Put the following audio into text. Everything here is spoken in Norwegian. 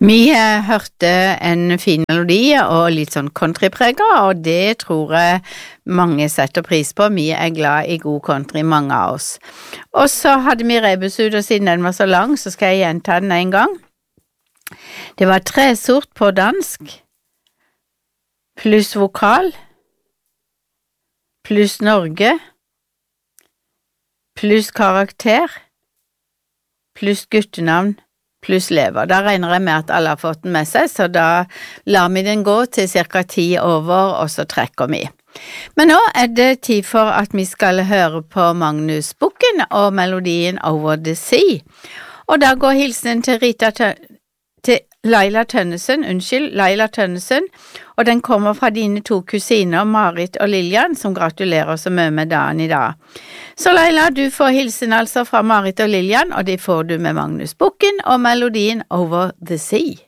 Vi hørte en fin melodi og litt sånn countrypreget, og det tror jeg mange setter pris på. Vi glad i god country, mange av oss. Og så hadde vi rebus ut, og siden den var så lang, så skal jeg gjenta den en gang. Det var tresort på dansk, pluss vokal, pluss Norge, pluss karakter, pluss guttenavn, pluss lever. Da regner jeg med at alle har fått den med seg, så da lar vi den gå til cirka 10 over, og så trekker vi. Men nå det tid for at vi skal høre på Magnus Bukken og melodien Over the Sea. Og da går hilsenen til Laila Tønnesen, og den kommer fra dine 2 kusiner, Marit og Lillian, som gratulerer så mye med dagen i dag. Så Laila, du får hilsen altså fra Marit og Lillian, og de får du med Magnus Bukken og melodien Over the Sea.